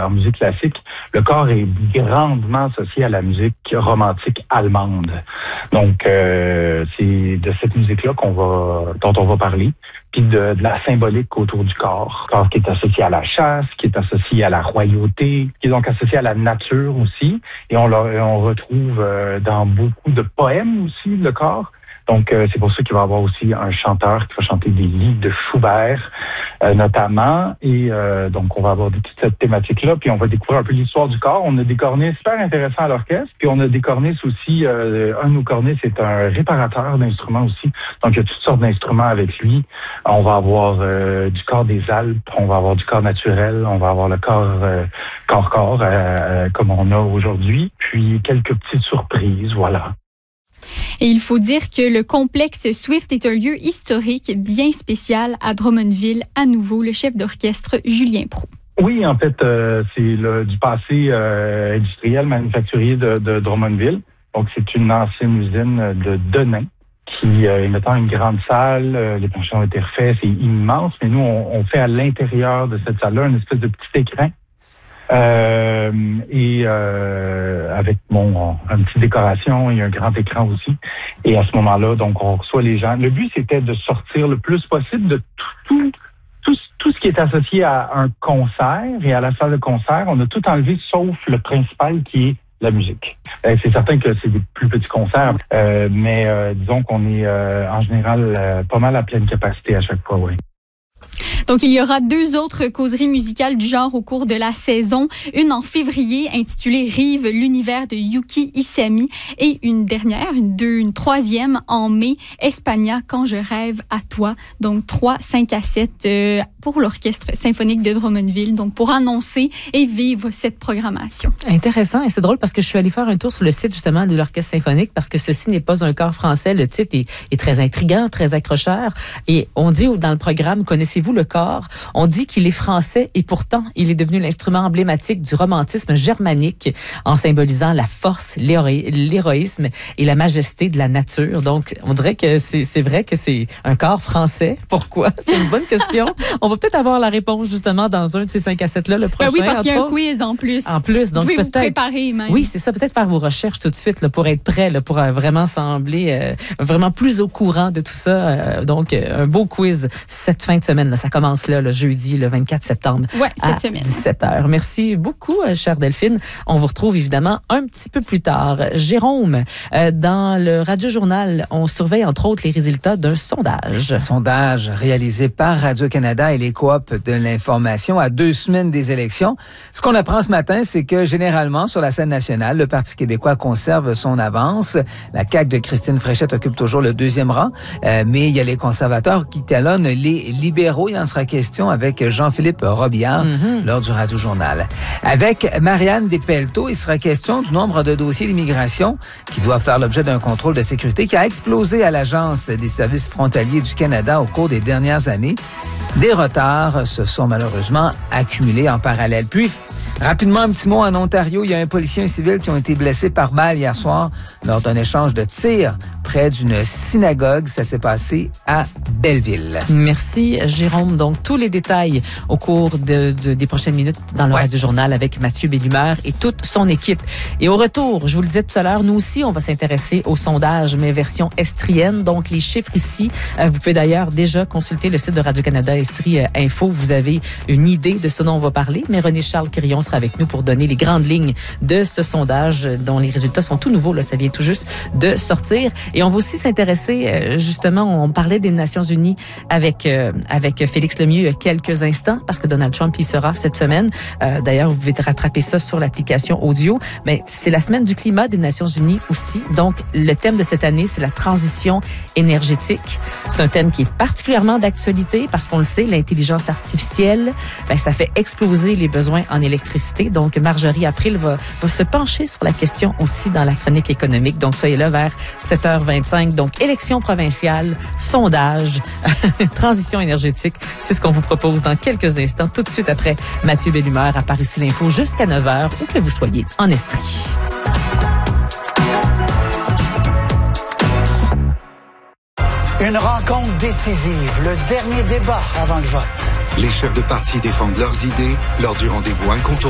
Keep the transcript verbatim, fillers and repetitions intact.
en musique classique, le corps est grandement associé à la musique romantique allemande. Donc, euh, c'est de cette musique-là qu'on va, dont on va parler, puis de, de la symbolique autour du corps. Le corps qui est associé à la chasse, qui est associé à la royauté, qui est donc associé à la nature aussi. Et on, le, on retrouve euh, dans beaucoup de poèmes aussi, le corps. Donc, euh, c'est pour ça qu'il va y avoir aussi un chanteur qui va chanter des livres de Schubert, euh, notamment. Et euh, donc, on va aborder toute cette thématique-là. Puis, on va découvrir un peu l'histoire du corps. On a des cornets super intéressants à l'orchestre. Puis, on a des cornistes aussi. Euh, un de nos cornistes, c'est un réparateur d'instruments aussi. Donc, il y a toutes sortes d'instruments avec lui. On va avoir euh, du corps des Alpes. On va avoir du corps naturel. On va avoir le corps euh, corps-corps, euh, comme on a aujourd'hui. Puis, quelques petites surprises, voilà. Et il faut dire que le complexe Swift est un lieu historique bien spécial à Drummondville. À nouveau, le chef d'orchestre Julien Proulx. Oui, en fait, euh, c'est le, du passé euh, industriel manufacturier de, de Drummondville. Donc, c'est une ancienne usine de Denain qui euh, est maintenant une grande salle. Euh, les planchers ont été refaits, c'est immense. Mais nous, on, on fait à l'intérieur de cette salle-là une espèce de petit écran. Euh, et euh, avec mon une petite décoration et un grand écran aussi. Et à ce moment-là, donc on reçoit les gens. Le but, c'était de sortir le plus possible de tout, tout, tout, tout ce qui est associé à un concert et à la salle de concert. On a tout enlevé sauf le principal qui est la musique. Euh, c'est certain que c'est des plus petits concerts, euh, mais euh, disons qu'on est euh, en général euh, pas mal à pleine capacité à chaque fois, oui. Donc, il y aura deux autres causeries musicales du genre au cours de la saison. Une en février, intitulée Rive, l'univers de Yuki Isami. Et une dernière, une, deux, une troisième en mai, Espagna, quand je rêve à toi. Donc, trois, cinq à sept euh, pour l'Orchestre symphonique de Drummondville. Donc, pour annoncer et vivre cette programmation. Intéressant. Et c'est drôle parce que je suis allée faire un tour sur le site, justement, de l'Orchestre symphonique parce que ceci n'est pas un chœur français. Le titre est, est très intriguant, très accrocheur. Et on dit dans le programme, connaissez-vous le corps? On dit qu'il est français et pourtant, il est devenu l'instrument emblématique du romantisme germanique en symbolisant la force, l'héroïsme et la majesté de la nature. Donc, on dirait que c'est, c'est vrai que c'est un corps français. Pourquoi? C'est une bonne question. On va peut-être avoir la réponse justement dans un de ces cinq à sept-là, le prochain. Ben oui, parce qu'il y a un quiz en plus. En plus, donc vous pouvez peut-être. Vous préparer même. Oui, c'est ça. Peut-être faire vos recherches tout de suite là, pour être prêt, là, pour euh, vraiment sembler euh, vraiment plus au courant de tout ça. Euh, donc, euh, un beau quiz cette fin de semaine. Là. Ça commence là, le jeudi, le vingt-quatre septembre, ouais, à cette semaine. dix-sept heures. Merci beaucoup, chère Delphine. On vous retrouve évidemment un petit peu plus tard. Jérôme, euh, dans le Radio-Journal, on surveille entre autres les résultats d'un sondage. Un sondage réalisé par Radio-Canada et les coops de l'information à deux semaines des élections. Ce qu'on apprend ce matin, c'est que généralement, sur la scène nationale, le Parti québécois conserve son avance. La C A Q de Christine Fréchette occupe toujours le deuxième rang, euh, mais il y a les conservateurs qui talonnent les libéraux. Il en sera question avec Jean-Philippe Robillard mm-hmm. lors du Radio-Journal. Avec Marianne Despelteaux, il sera question du nombre de dossiers d'immigration qui doivent faire l'objet d'un contrôle de sécurité qui a explosé à l'Agence des services frontaliers du Canada au cours des dernières années. Des retards se sont malheureusement accumulés en parallèle. Puis, rapidement, un petit mot en Ontario. Il y a un policier et un civil qui ont été blessés par balle hier soir lors d'un échange de tirs près d'une synagogue. Ça s'est passé à Belleville. Merci, Jérôme. Donc, tous les détails au cours de, de, des prochaines minutes dans le ouais. Radio-Journal avec Mathieu Bellumeur et toute son équipe. Et au retour, je vous le disais tout à l'heure, nous aussi, on va s'intéresser au sondage, mais version estrienne. Donc, les chiffres ici, euh, vous pouvez d'ailleurs déjà consulter le site de Radio-Canada Estrie euh, Info. Vous avez une idée de ce dont on va parler, mais René-Charles Quirion sera avec nous pour donner les grandes lignes de ce sondage dont les résultats sont tout nouveaux. Là, ça vient tout juste de sortir. Et on va aussi s'intéresser, euh, justement, on parlait des Nations Unies avec euh, avec Félix Lemieux il y a quelques instants, parce que Donald Trump y sera cette semaine. Euh, d'ailleurs, vous pouvez rattraper ça sur l'application audio. Mais c'est la semaine du climat des Nations Unies aussi. Donc, le thème de cette année, c'est la transition énergétique. C'est un thème qui est particulièrement d'actualité parce qu'on le sait, l'intelligence artificielle, ben, ça fait exploser les besoins en électricité. Donc, Marjorie April va, va se pencher sur la question aussi dans la chronique économique. Donc, soyez là vers sept heures vingt-cinq. Donc, élection provinciale, sondage, transition énergétique. C'est ce qu'on vous propose dans quelques instants, tout de suite après Mathieu Bellumeur à Paris Ici l'Info jusqu'à neuf heures, où que vous soyez en Estrie. Une rencontre décisive, le dernier débat avant le vote. Les chefs de parti défendent leurs idées lors du rendez-vous incontournable.